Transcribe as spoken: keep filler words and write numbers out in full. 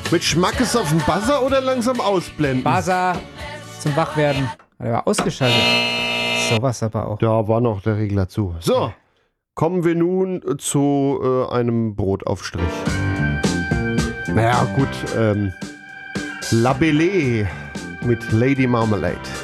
Mit Schmackes auf den Buzzer oder langsam ausblenden? Buzzer zum Wachwerden. Er war ausgeschaltet. Sowas aber auch. Da war noch der Regler zu. So, kommen wir nun zu äh, einem Brotaufstrich. Naja, gut. Ähm, La Belle mit Lady Marmalade.